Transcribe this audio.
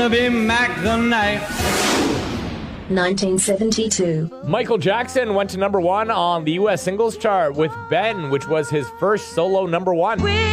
Moby Mac the Knife. 1972. Michael Jackson went to number 1 on the U.S. singles chart with Ben, which was his first solo number 1.